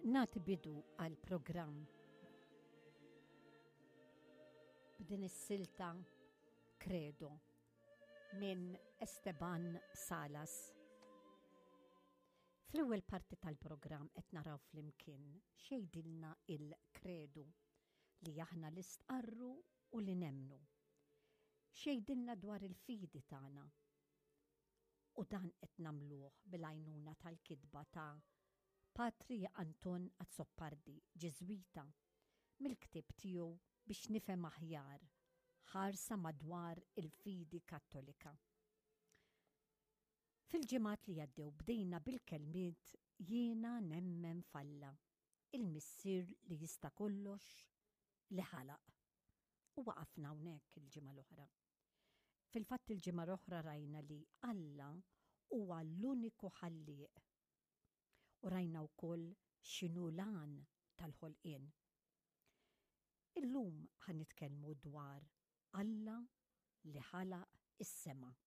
Nagħti bidu għal programm b'din is-silta Credo minn Esteban Salas. Fl-ewwel parti tal-programm qed naraw flimkien xejdilna il-Credu li aħna l-istqarru u li nemnu. Xejdilna dwar il-fidi tagħna. U dan qed nagħmluh bil-għajnuna tal-kitba ta' Patri Anton Azzoppardi, Ġeżwita, mill-ktieb tiegħu biex nifhem aħjar ħarsa madwar il-fidi Kattolika. Fil-ġimgħat li għaddew bdejna bil-kelmiet jiena nemmen falla, il-missier li jista' kollox li ħalaq. U waqafna hawnhekk il-ġimgħa l-oħra. Fil-fatt il-ġimgħa l-oħra rajna li Alla huwa l-uniku ħallieq. U rajna wkoll x'inhu lan tal-ħolqien. Illum ħanitkellmu dwar Alla li ħalaq is-sema.